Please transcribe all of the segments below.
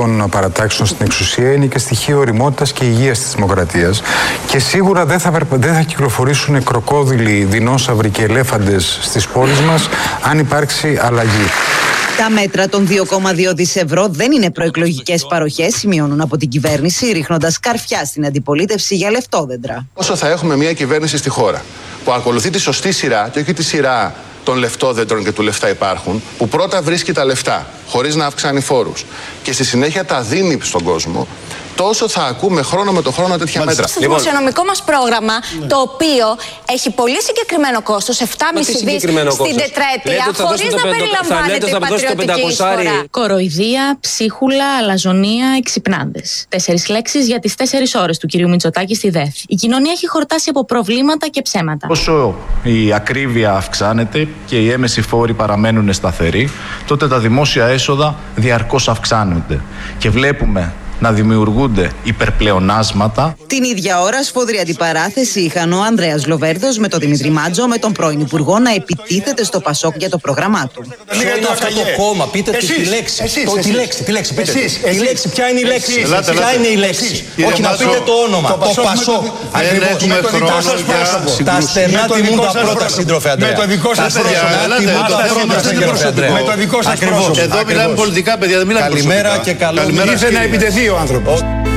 πολιτικών παρατάξεων στην εξουσία είναι και στοιχείο ωριμότητας και υγείας της δημοκρατίας. Και σίγουρα δεν θα κυκλοφορήσουν κροκόδιλοι, δεινόσαυροι και ελέφαντες στις πόλεις μας αν υπάρξει αλλαγή. Τα μέτρα των 2,2 δις ευρώ δεν είναι προεκλογικές παροχές, σημειώνουν από την κυβέρνηση, ρίχνοντας καρφιά στην αντιπολίτευση για λεφτόδεντρα. Όσο θα έχουμε μια κυβέρνηση στη χώρα που ακολουθεί τη σωστή σειρά και όχι τη σειρά των λεφτόδεντρων και του λεφτά υπάρχουν, που πρώτα βρίσκει τα λεφτά χωρίς να αυξάνει φόρους και στη συνέχεια τα δίνει στον κόσμο, τόσο θα ακούμε χρόνο με το χρόνο τέτοια μέτρα. Στο δημοσιονομικό μας πρόγραμμα, το οποίο έχει πολύ συγκεκριμένο κόστος, 7,5 δις στην τετραετία, χωρίς να περιλαμβάνεται πατριωτική εισφορά. Κοροϊδία, ψίχουλα, αλαζονία, εξυπνάδες. 4 λέξεις για τις 4 ώρες του κυρίου Μητσοτάκη στη ΔΕΘ. Η κοινωνία έχει χορτάσει από προβλήματα και ψέματα. Όσο η ακρίβεια αυξάνεται και οι έμεσοι φόροι παραμένουν σταθεροί, τότε τα δημόσια έσοδα διαρκώς αυξάνονται. Και βλέπουμε να δημιουργούνται υπερπλεονάσματα. Την ίδια ώρα, σφοδρή αντιπαράθεση είχαν ο Ανδρέας Λοβέρδος με τον Δημήτρη Μάτζο, με τον πρώην Υπουργό να επιτίθεται στο Πασόκ για το πρόγραμμά του. Ποιο είναι αυτό το κόμμα, πείτε τη λέξη. Τη λέξη, πείτε. Η λέξη, ποια είναι η λέξη. Ποια είναι η λέξη. Όχι, να πείτε το όνομα. Το Πασόκ. Ακριβώς. Με το δικό σας πρόσωπο. Τα στενά τιμούν τα πρώτα, σύντροφε Ανδρέα. Με το δικό σας πρόσωπο. Με το δικό σας πρόσωπο. Εδώ μιλάμε πολιτικά, παιδιά, δεν μιλάμε προσωπικά. Καλημέρα και καλό. Ήρθε να επιτεθεί ο άνθρωπος.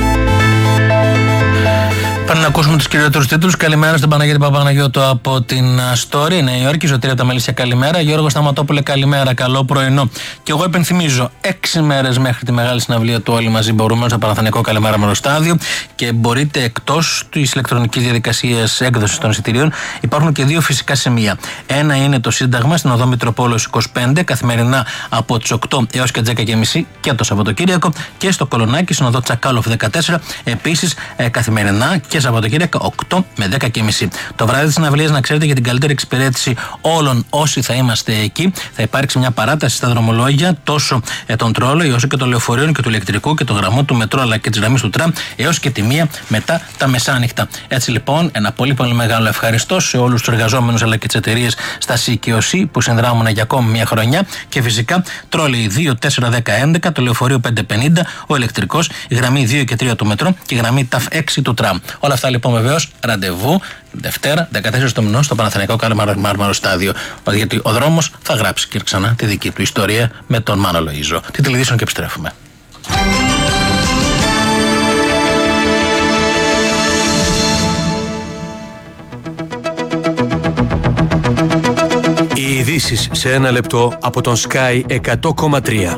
Πάμε να ακούσουμε τους κυριότερους τίτλους. Καλημέρα στον Παναγιώτη Παπαναγιώτου από την Αστόρη, Νέα Υόρκη. Ζωτήρη από τα Μελισσία, καλημέρα. Γιώργο Σταματόπουλε, καλημέρα. Καλό πρωινό. Και εγώ υπενθυμίζω 6 μέρες μέχρι τη μεγάλη συναυλία του Όλοι Μαζί Μπορούμε στο Παναθηναϊκό Καλημέρα Μεροστάδιο. Και μπορείτε εκτός της ηλεκτρονικής διαδικασίας έκδοσης των εισιτηρίων, υπάρχουν και 2 φυσικά σημεία. Ένα είναι το Σύνταγμα στην οδό Μητροπόλεως 25, καθημερινά από τις 8 έως και τις 10.30 και το Σαββατοκύριακο. Και στο Κολονάκι, στην οδό Τσακάλοφ 14, επίσης καθημερινά και Σαββατοκύριακα 8 με 10.30. Το βράδυ της συναυλίας, να ξέρετε, για την καλύτερη εξυπηρέτηση όλων όσοι θα είμαστε εκεί, θα υπάρξει μια παράταση στα δρομολόγια τόσο των τρόλεϊ όσο και των λεωφορείων και του ηλεκτρικού και των γραμμών του μετρό αλλά και της γραμμής του τραμ έως και τη 1 μετά τα μεσάνυχτα. Έτσι λοιπόν, ένα πολύ πολύ μεγάλο ευχαριστώ σε όλους τους εργαζόμενους αλλά και τις εταιρείες στα ΣΥΚΙΟΣΥ που συνδράμουν για ακόμη μια χρονιά και φυσικά τρόλεϊ 2, 4, 10, 11, το λεωφορείο 550, ο ηλεκτρικός, η γραμμή 2 και 3 του μετρό και η γραμμή ΤΑΦ 6 του τραμ. Όλα αυτά λοιπόν βεβαίως ραντεβού Δευτέρα 14 το μηνό στο Παναθηναϊκό Καλημέρα Στάδιο. Γιατί ο δρόμος θα γράψει και ξανά τη δική του ιστορία με τον Μάνο Λοΐζο. Τι τηλεδίσεων και επιστρέφουμε. Οι ειδήσεις σε 1 λεπτό από τον Sky 100,3.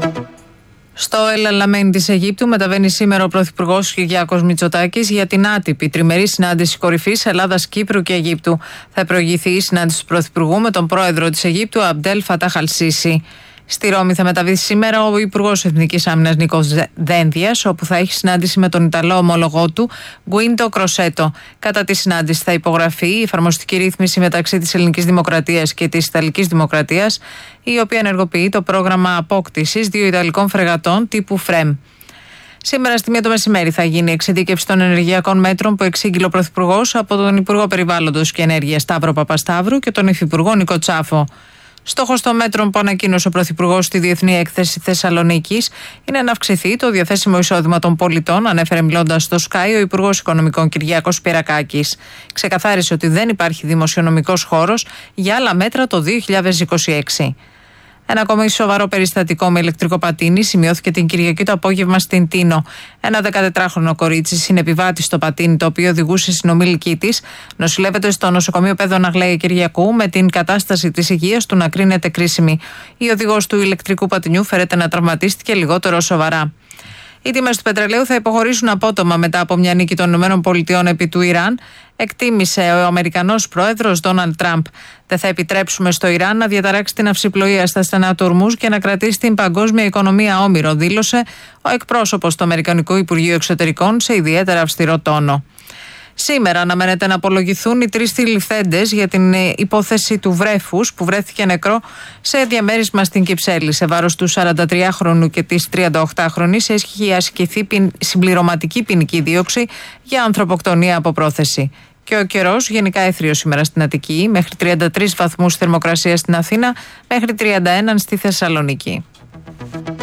Στο Ελ-Αλαμέν της Αιγύπτου μεταβαίνει σήμερα ο Πρωθυπουργός Κυριάκος Μητσοτάκης για την άτυπη τριμερή συνάντηση κορυφής Ελλάδας, Κύπρου και Αιγύπτου. Θα προηγηθεί η συνάντηση του Πρωθυπουργού με τον πρόεδρο της Αιγύπτου, Αμπτέλ Φατάχ Αλ-Σίσι. Στη Ρώμη θα μεταβεί σήμερα ο Υπουργός Εθνικής Άμυνας Νίκος Δένδιας, όπου θα έχει συνάντηση με τον Ιταλό ομόλογό του, Γκουίντο Κροσέτο. Κατά τη συνάντηση θα υπογραφεί η εφαρμοστική ρύθμιση μεταξύ της Ελληνικής Δημοκρατίας και της Ιταλικής Δημοκρατίας, η οποία ενεργοποιεί το πρόγραμμα απόκτησης 2 Ιταλικών φρεγατών τύπου ΦΡΕΜ. Σήμερα στη 1 το μεσημέρι θα γίνει η εξειδίκευση των ενεργειακών μέτρων που εξήγηλε ο Πρωθυπουργός από τον Υπουργό Περιβάλλοντος και Ενέργειας Σταύρο Παπασταύρου και τον Υφυπουργό Νίκο Τσάφο. Στόχος των μέτρων που ανακοίνωσε ο Πρωθυπουργός στη Διεθνή Έκθεση Θεσσαλονίκης είναι να αυξηθεί το διαθέσιμο εισόδημα των πολιτών, ανέφερε μιλώντας στο Sky ο Υπουργός Οικονομικών Κυριάκος Πυρακάκης. Ξεκαθάρισε ότι δεν υπάρχει δημοσιονομικός χώρος για άλλα μέτρα το 2026. Ένα ακόμη σοβαρό περιστατικό με ηλεκτρικό πατίνι σημειώθηκε την Κυριακή το απόγευμα στην Τίνο. Ένα 14χρονο κορίτσι συνεπιβάτη στο πατίνι, το οποίο οδηγούσε συνομήλικη της, νοσηλεύεται στο νοσοκομείο Πέδων Αγλαία Κυριακού με την κατάσταση της υγείας του να κρίνεται κρίσιμη. Η οδηγός του ηλεκτρικού πατινιού φέρεται να τραυματίστηκε λιγότερο σοβαρά. Οι τιμές του πετρελαίου θα υποχωρήσουν απότομα μετά από μια νίκη των ΗΠΑ επί του Ιράν, εκτίμησε ο Αμερικανός πρόεδρος Ντόναλντ Τραμπ. Δεν θα επιτρέψουμε στο Ιράν να διαταράξει την αυσιπλοεία στα στενά του Ορμούζ και να κρατήσει την παγκόσμια οικονομία όμηρο, δήλωσε ο εκπρόσωπος του Αμερικανικού Υπουργείου Εξωτερικών σε ιδιαίτερα αυστηρό τόνο. Σήμερα αναμένεται να απολογηθούν οι 3 τηληφθέντες για την υπόθεση του βρέφους που βρέθηκε νεκρό σε διαμέρισμα στην Κυψέλη. Σε βάρος του 43χρονου και της 38χρονης έχει ασκηθεί συμπληρωματική ποινική δίωξη για ανθρωποκτονία από πρόθεση. Και ο καιρός γενικά έθριος σήμερα στην Αττική, μέχρι 33 βαθμούς θερμοκρασία στην Αθήνα, μέχρι 31 στη Θεσσαλονίκη.